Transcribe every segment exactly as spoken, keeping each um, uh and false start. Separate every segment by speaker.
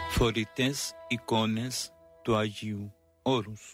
Speaker 1: Φορητές εικόνες του Αγίου Όρους.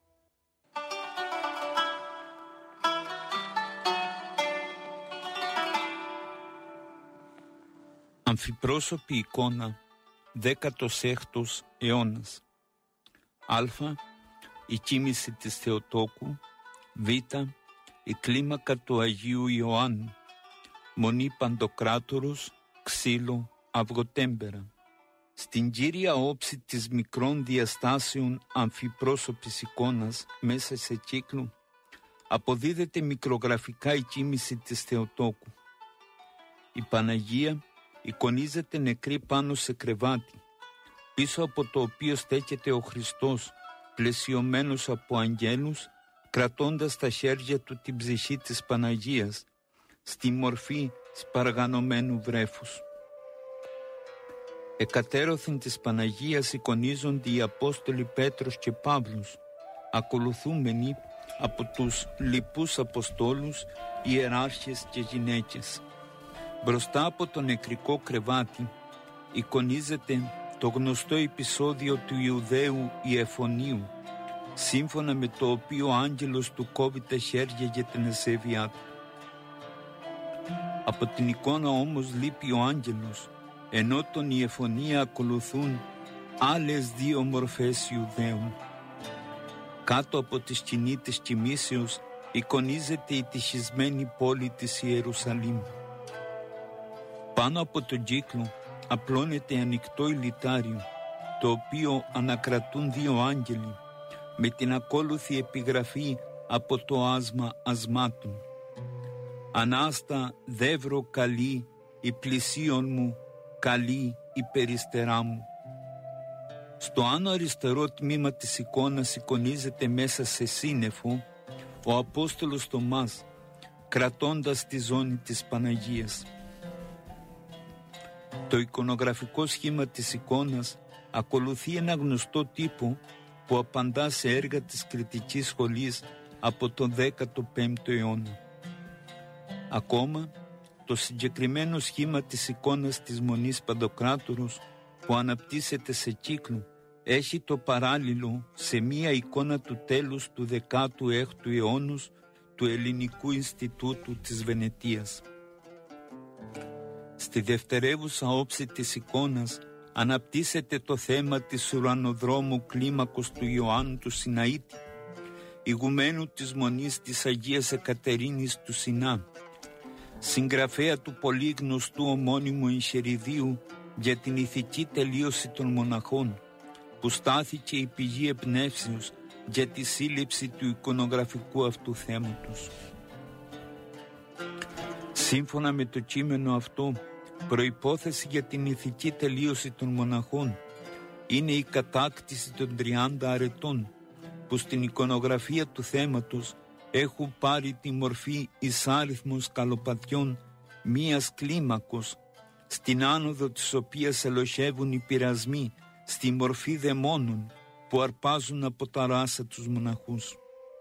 Speaker 1: Αμφιπρόσωπη εικόνα δέκατος έκτος αιώνας. Α. Η κοίμηση της Θεοτόκου. Β. Η κλίμακα του Αγίου Ιωάννου. Μονή Παντοκράτορος, ξύλο, αυγοτέμπερα. Στην κύρια όψη της μικρών διαστάσεων αμφιπρόσωπης εικόνας μέσα σε κύκλο αποδίδεται μικρογραφικά η κοίμηση της Θεοτόκου. Η Παναγία εικονίζεται νεκρή πάνω σε κρεβάτι, πίσω από το οποίο στέκεται ο Χριστός, πλαισιωμένος από αγγέλους, κρατώντας στα χέρια του την ψυχή της Παναγίας, στη μορφή σπαργανωμένου βρέφους. Εκατέρωθεν της Παναγίας εικονίζονται οι Απόστολοι Πέτρος και Παύλος, ακολουθούμενοι από τους λοιπούς Αποστόλους, ιεράρχες και γυναίκες. Μπροστά από το νεκρικό κρεβάτι εικονίζεται το γνωστό επεισόδιο του Ιουδαίου Ιεφωνίου, σύμφωνα με το οποίο ο άγγελος του κόβει τα χέρια για την ασέβειά του. Από την εικόνα όμως λείπει ο άγγελος, ενώ τον Ιεφωνία ακολουθούν άλλες δύο μορφές Ιουδαίων. Κάτω από τη σκηνή της κοιμήσεως εικονίζεται η τυχισμένη πόλη της Ιερουσαλήμ. Πάνω από τον κύκλο απλώνεται ανοιχτό ηλιτάριο, το οποίο ανακρατούν δύο άγγελοι, με την ακόλουθη επιγραφή από το άσμα ασμάτων. «Ανάστα δεύρο καλή, η πλησίον μου, καλή η περιστερά μου». Στο άνω αριστερό τμήμα της εικόνας εικονίζεται μέσα σε σύννεφο ο Απόστολος Θωμάς, κρατώντας τη ζώνη της Παναγίας. Το εικονογραφικό σχήμα της εικόνας ακολουθεί ένα γνωστό τύπο που απαντά σε έργα της κριτικής σχολής από τον δέκατο πέμπτο αιώνα. Ακόμα, το συγκεκριμένο σχήμα της εικόνας της Μονής Παντοκράτορος, που αναπτύσσεται σε κύκλο, έχει το παράλληλο σε μία εικόνα του τέλους του δεκάτου έκτου αιώνος του Ελληνικού Ινστιτούτου της Βενετίας. Στη δευτερεύουσα όψη της εικόνας αναπτύσσεται το θέμα της ουρανοδρόμου κλίμακος του Ιωάννου του Σιναήτη, ηγουμένου της Μονής της Αγίας Εκατερίνης του Σινά, συγγραφέα του πολύ γνωστού ομώνυμου εγχειριδίου για την ηθική τελείωση των μοναχών, που στάθηκε η πηγή εμπνεύσεως για τη σύλληψη του εικονογραφικού αυτού θέματος. Σύμφωνα με το κείμενο αυτό, προϋπόθεση για την ηθική τελείωση των μοναχών είναι η κατάκτηση των τριάντα αρετών, που στην εικονογραφία του θέματος έχουν πάρει τη μορφή εισάριθμων σκαλοπατιών μίας κλίμακος, στην άνοδο της οποίας ελοχεύουν οι πειρασμοί στη μορφή δαιμόνων που αρπάζουν από τα ράσα τους μοναχούς.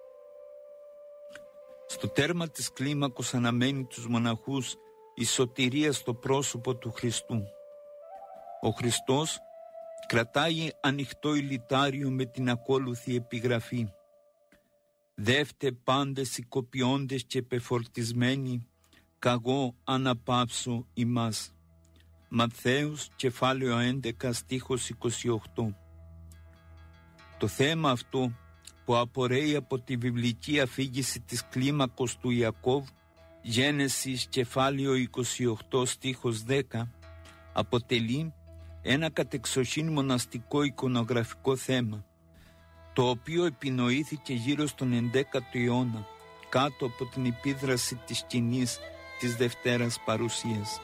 Speaker 1: Στο τέρμα της κλίμακος αναμένει τους μοναχούς η σωτηρία στο πρόσωπο του Χριστού. Ο Χριστός κρατάει ανοιχτό ηλιτάριο με την ακόλουθη επιγραφή: «Δεύτε πάντες οικοποιώντες και πεφορτισμένοι, καγώ αναπαύσω ημάς». Ματθαίος, κεφάλαιο έντεκα, στίχος είκοσι οκτώ. Το θέμα αυτό, που απορρέει από τη βιβλική αφήγηση της κλίμακος του Ιακώβ, Γένεσης κεφάλαιο είκοσι οκτώ στίχος δέκα, αποτελεί ένα κατεξοχήν μοναστικό εικονογραφικό θέμα, το οποίο επινοήθηκε γύρω στον ενδέκατο αιώνα κάτω από την επίδραση της σκηνής της Δευτέρας Παρουσίας.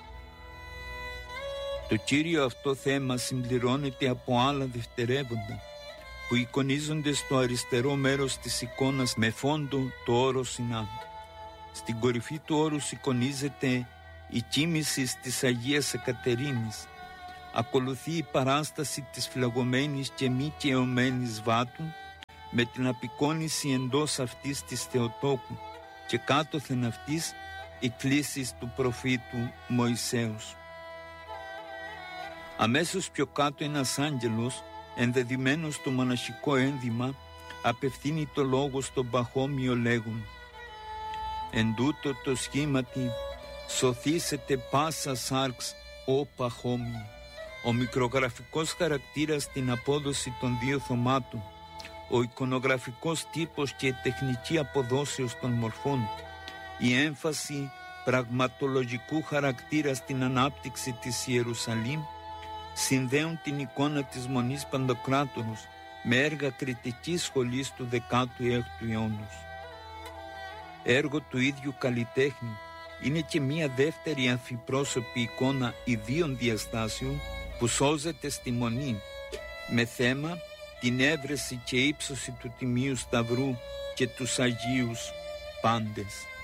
Speaker 1: Το κύριο αυτό θέμα συμπληρώνεται από άλλα δευτερεύοντα που εικονίζονται στο αριστερό μέρος της εικόνας με φόντο το όρο Σινά. Στην κορυφή του όρους εικονίζεται η κοίμηση της Αγίας Εκατερίνης. Ακολουθεί η παράσταση της φυλαγωμένης και μη καιωμένης βάτου με την απεικόνηση εντός αυτής της Θεοτόκου και κάτωθεν αυτής οι κλήσεις του προφήτου Μωυσέους. Αμέσως πιο κάτω ένας άγγελος, ενδεδειμένος στο μοναχικό ένδυμα, απευθύνει το λόγο στον Παχώμιο λέγουν: «Εν τούτο το σχήματι σωθήσετε πάσα σάρξ, ο Παχώμη». Ο μικρογραφικός χαρακτήρας στην απόδοση των δύο θωμάτων, ο εικονογραφικός τύπος και η τεχνική αποδόσεως των μορφών, η έμφαση πραγματολογικού χαρακτήρα στην ανάπτυξη της Ιερουσαλήμ συνδέουν την εικόνα της Μονής Παντοκράτορος με έργα κριτικής σχολής του δέκατου έκτου αιώνα. Έργο του ίδιου καλλιτέχνη είναι και μία δεύτερη αμφιπρόσωπη εικόνα ιδίων διαστάσεων που σώζεται στη Μονή, με θέμα την έβρεση και ύψωση του Τιμίου Σταυρού και τους Αγίους Πάντες.